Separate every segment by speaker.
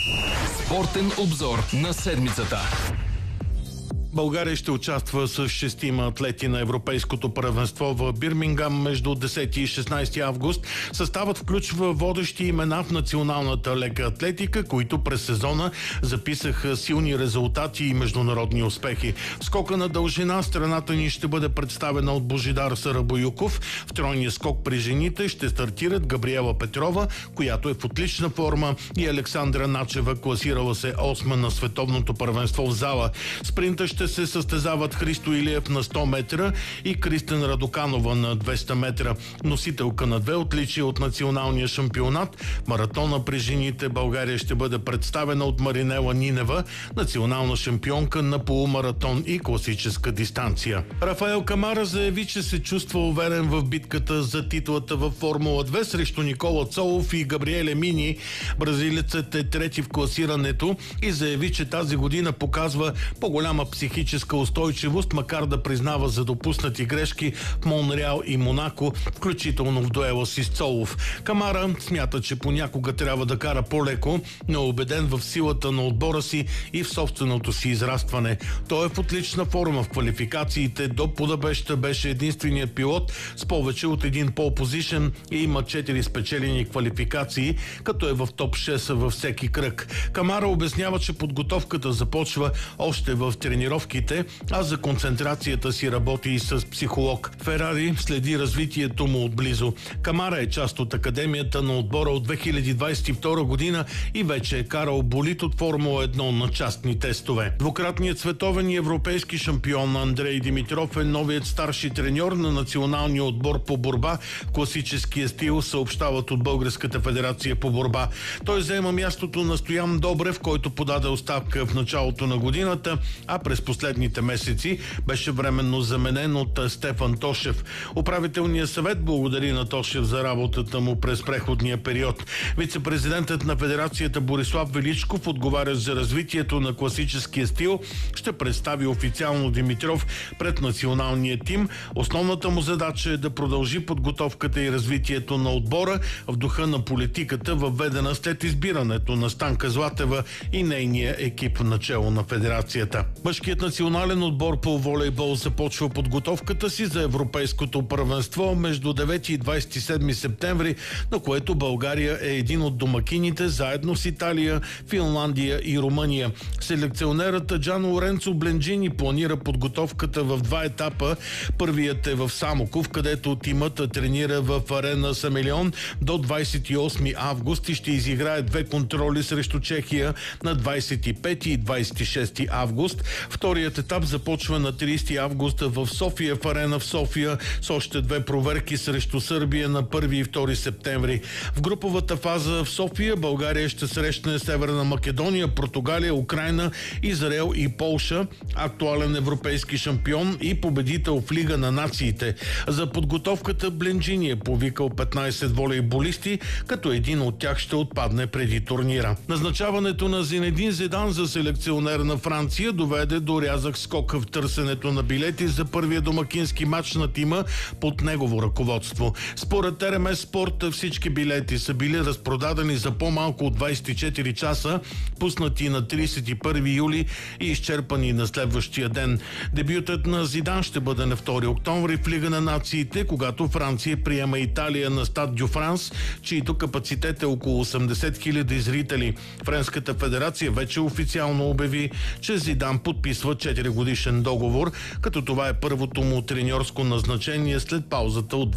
Speaker 1: Спортен обзор на седмицата.
Speaker 2: България ще участва с 6 атлети на Европейското първенство в Бирмингам между 10 и 16 август. Съставът включва водещи имена в националната лека атлетика, които през сезона записаха силни резултати и международни успехи. В скока на дължина страната ни ще бъде представена от Божидар Сарабоюков. В тройния скок при жените ще стартират Габриела Петрова, която е в отлична форма, и Александра Начева, класирала се 8 на световното първенство в зала. Спринта ще се състезават Христо Илиев на 100 метра и Кристен Радоканова на 200 метра. Носителка на 2 отличия от националния шампионат, маратона при жените, България ще бъде представена от Маринела Нинева, национална шампионка на полумаратон и класическа дистанция. Рафаел Камара заяви, че се чувства уверен в битката за титлата във Формула 2 срещу Никола Цолов и Габриеле Мини. Бразилецът е трети в класирането и заяви, че тази година показва по-голяма психическа устойчивост, макар да признава за допуснати грешки в Монреал и Монако, включително в дуела си с Цолов. Камара смята, че понякога трябва да кара по-леко, но е убеден в силата на отбора си и в собственото си израстване. Той е в отлична форма в квалификациите. До Будапеща беше единственият пилот с повече от един пол позишън и има 4 спечелени квалификации, като е в топ 6 във всеки кръг. Камара обяснява, че подготовката започва още в тренировките, а за концентрацията си работи и с психолог. Ферари следи развитието му отблизо. Камара е част от академията на отбора от 2022 година и вече е карал болид от Формула 1 на частни тестове. Двукратният световен и европейски шампион Андрей Димитров е новият старши треньор на националния отбор по борба в класическия стил, съобщават от Българската федерация по борба. Той заема мястото на Стоян Добрев, който подаде оставка в началото на годината, а през последните месеци беше временно заменен от Стефан Тошев. Управителният съвет благодари на Тошев за работата му през преходния период. Вицепрезидентът на федерацията Борислав Величков, отговаря за развитието на класическия стил, ще представи официално Димитров пред националния тим. Основната му задача е да продължи подготовката и развитието на отбора в духа на политиката, въведена след избирането на Станка Златева и нейния екип начело на федерацията. Мъжкият национален отбор по волейбол започва подготовката си за европейското първенство между 9 и 27 септември, на което България е един от домакините заедно с Италия, Финландия и Румъния. Селекционерът Джан Лоренцо Бленджини планира подготовката в 2 етапа. Първият е в Самоков, където тимът тренира в арена Самелион до 28 август и ще изиграе 2 контроли срещу Чехия на 25 и 26 август. Вторият етап започва на 30 август в София в арена в София с още 2 проверки срещу Сърбия на 1 и 2 септември. В груповата фаза в София България ще срещне Северна Македония, Португалия, Украйна, Израел и Полша, актуален европейски шампион и победител в Лига на нациите. За подготовката Бленджини е повикал 15 волейболисти, като един от тях ще отпадне преди турнира. Назначаването на Зинедин Зидан за селекционер на Франция доведе до рязък скок в търсенето на билети за първия домакински матч на тима под негово ръководство. Според РМС Спорт всички билети са били разпродадени за по-малко от 24 часа, пуснати на 31 юли и изчерпани на следващия ден. Дебютът на Зидан ще бъде на 2 октомври в Лига на нациите, когато Франция приема Италия на Стад Дю Франс, чието капацитет е около 80 000 зрители. Френската федерация вече официално обяви, че Зидан подписва 4-годишен договор, като това е първото му треньорско назначение след паузата от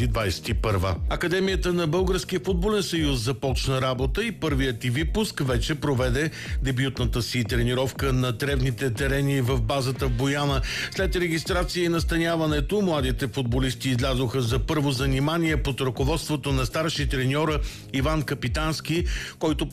Speaker 2: 2021. Академията на Българския футболен съюз започна работа и първият и випуск вече проведе дебютната си тренировка на тревните терени в базата в Бояна. След регистрация и настаняването, младите футболисти излязоха за първо занимание под ръководството на старши треньора Иван Капитански, който